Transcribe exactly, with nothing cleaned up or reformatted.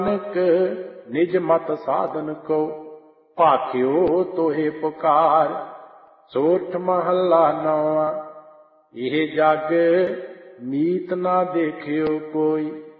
ਨਾਨਕ ਨਿਜ ਮਤ ਸਾਧਨ ਕੋ, ਭਾਖਿਓ ਤੋਹਿ ਪੁਕਾਰ। ਸੋਠ ਮਹੱਲਾ ਨੌਵਾਂ। ਇਹ ਜਗ ਮੀਤ ਨਾ ਦੇਖਿਓ ਕੋਈ,